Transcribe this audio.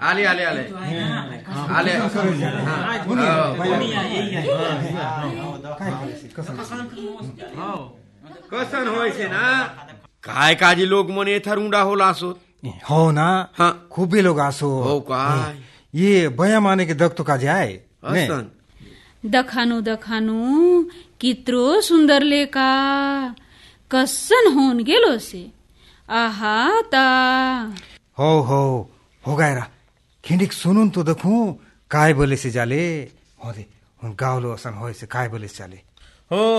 आले आले आले आले कसन व्हायचे ना काय काजी लोक म्हणे थरुंडा होला असो हो ना हाँ खूब भी लोग आसो हो काय ये बया माने के दग तो काजे आए असन दखानु दखानु कित्रो सुंदर लेका कसन होऊन गेलो से आहा ता हो गएरा खिंडिक सुनुन तो देखूं काय बोले से जाले हो दे गावलो असन होय से काय बोले से जाले हो